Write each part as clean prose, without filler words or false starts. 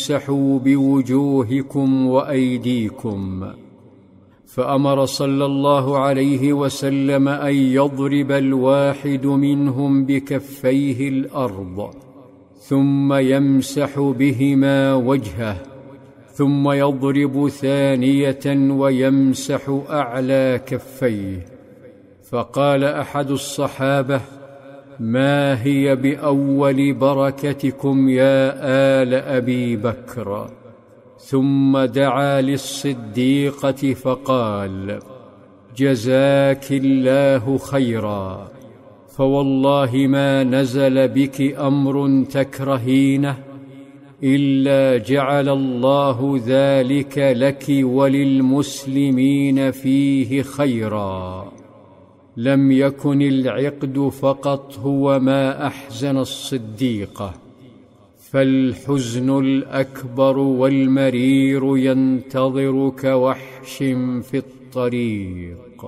امسحوا بوجوهكم وأيديكم. فأمر صلى الله عليه وسلم أن يضرب الواحد منهم بكفيه الأرض، ثم يمسح بهما وجهه، ثم يضرب ثانية ويمسح أعلى كفيه. فقال أحد الصحابة: ما هي بأول بركتكم يا آل أبي بكر؟ ثم دعا للصديقة فقال: جزاك الله خيرا، فوالله ما نزل بك أمر تكرهينه إلا جعل الله ذلك لك وللمسلمين فيه خيرا. لم يكن العقد فقط هو ما أحزن الصديقة، فالحزن الأكبر والمرير ينتظر كوحش في الطريق.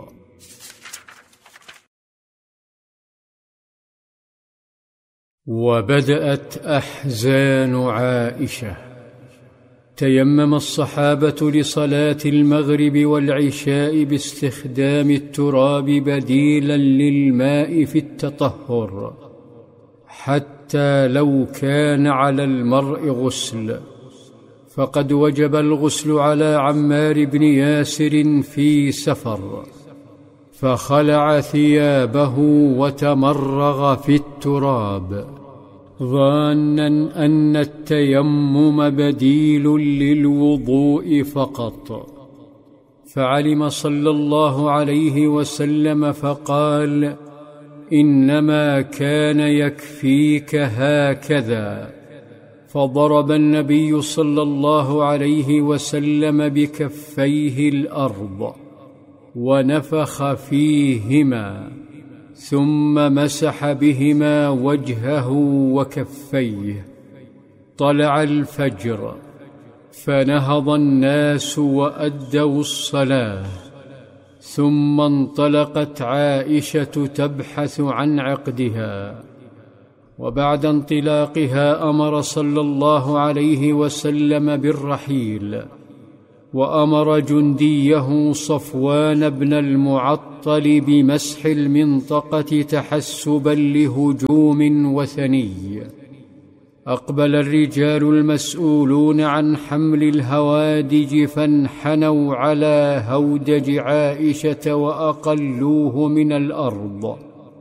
وبدأت أحزان عائشة. تيمم الصحابة لصلاة المغرب والعشاء باستخدام التراب بديلا للماء في التطهر، حتى لو كان على المرء غسل، فقد وجب الغسل على عمار بن ياسر في سفر، فخلع ثيابه وتمرغ في التراب ظانا أن التيمم بديل للوضوء فقط. فعلم صلى الله عليه وسلم فقال: إنما كان يكفيك هكذا. فضرب النبي صلى الله عليه وسلم بكفيه الأرض ونفخ فيهما، ثم مسح بهما وجهه وكفيه. طلع الفجر، فنهض الناس وأدوا الصلاة، ثم انطلقت عائشة تبحث عن عقدها. وبعد انطلاقها أمر صلى الله عليه وسلم بالرحيل، وأمر جنديه صفوان بن المعطل بمسح المنطقة تحسبا لهجوم وثني. أقبل الرجال المسؤولون عن حمل الهوادج فانحنوا على هودج عائشة وأقلوه من الأرض،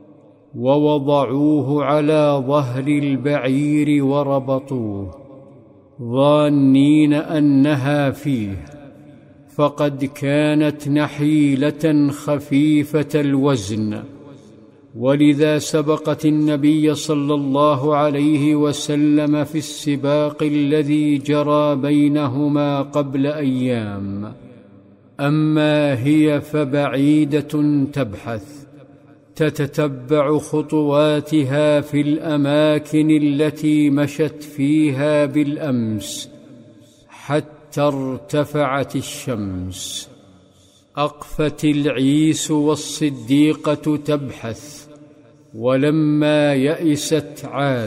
ووضعوه على ظهر البعير وربطوه، ظانين أنها فيه، فقد كانت نحيلة خفيفة الوزن، ولذا سبقت النبي صلى الله عليه وسلم في السباق الذي جرى بينهما قبل أيام. أما هي فبعيدة تبحث، تتتبع خطواتها في الأماكن التي مشت فيها بالأمس حتى ارتفعت الشمس. أقفت العيس والصديقة تبحث، ولما يئست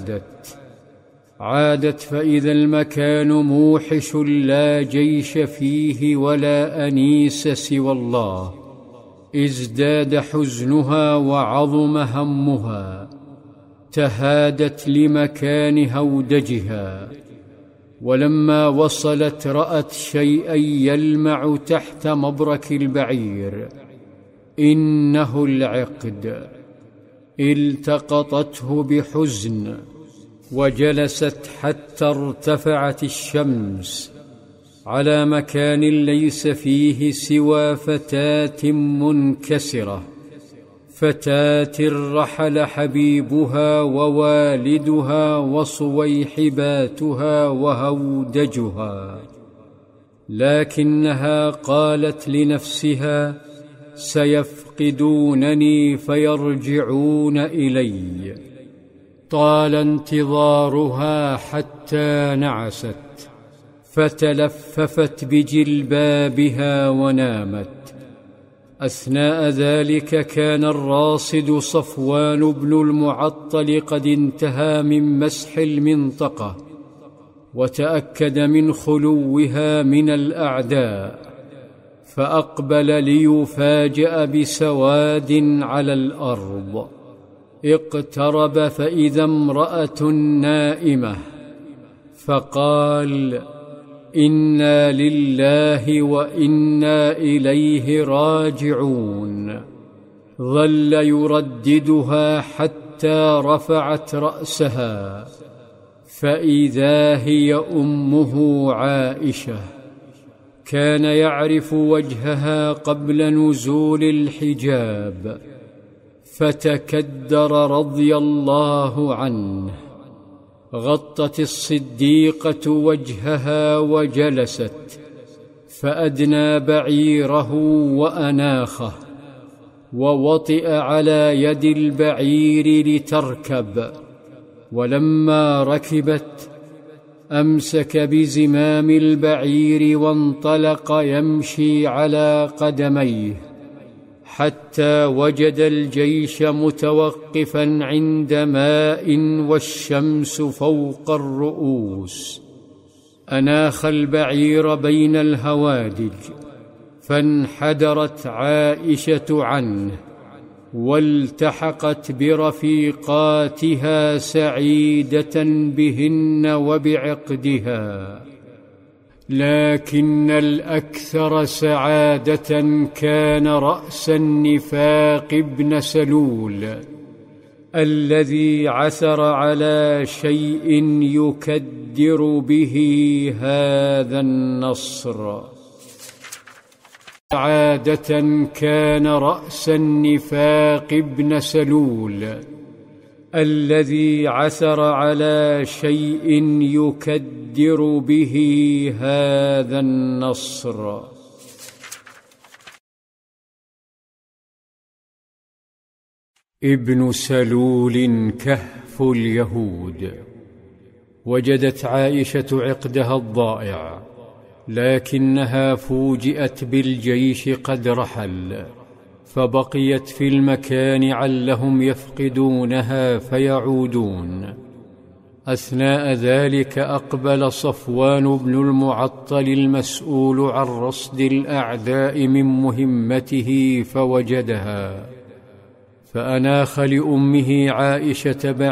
عادت فإذا المكان موحش لا جيش فيه ولا أنيس سوى الله. ازداد حزنها وعظم همها، تهادت لمكان هودجها، ولما وصلت رأت شيئا يلمع تحت مبرك البعير، إنه العقد. التقطته بحزن وجلست حتى ارتفعت الشمس على مكان ليس فيه سوى فتاة منكسرة، فتاة رحل حبيبها ووالدها وصويحباتها وهودجها، لكنها قالت لنفسها: سيفقدونني فيرجعون إلي. طال انتظارها حتى نعست، فتلففت بجلبابها ونامت. أثناء ذلك كان الراصد صفوان بن المعطل قد انتهى من مسح المنطقة، وتأكد من خلوها من الأعداء، فأقبل ليفاجأ بسواد على الأرض. اقترب فإذا امرأة نائمة، فقال: إنا لله وإنا إليه راجعون. ظل يرددها حتى رفعت رأسها، فإذا هي أمه عائشة. كان يعرف وجهها قبل نزول الحجاب، فتكدر رضي الله عنه. غطت الصديقة وجهها وجلست، فأدنى بعيره وأناخه، ووطئ على يد البعير لتركب. ولما ركبت أمسك بزمام البعير وانطلق يمشي على قدميه، حتى وجد الجيش متوقفا عند ماء والشمس فوق الرؤوس. أناخ البعير بين الهوادج، فانحدرت عائشة عنه، والتحقت برفيقاتها سعيدة بهن وبعقدها. لكن الأكثر سعادة كان رأس النفاق ابن سلول، الذي عثر على شيء يكدر به هذا النصر. سعادة كان رأس النفاق ابن سلول، الذي عثر على شيء يكدر به هذا النصر. ابن سلول كهف اليهود. وجدت عائشة عقدها الضائع، لكنها فوجئت بالجيش قد رحل، فبقيت في المكان علهم يفقدونها فيعودون. أثناء ذلك أقبل صفوان بن المعطل المسؤول عن رصد الأعداء من مهمته، فوجدها، فأناخ لأمه عائشة